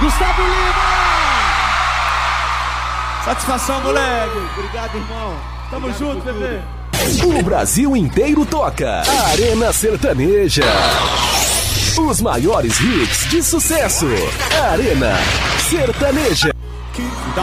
Gustavo Lima! Satisfação, moleque! Obrigado, irmão. Tamo junto, bebê! O Brasil inteiro toca Arena Sertaneja. Os maiores hits de sucesso. Arena Sertaneja.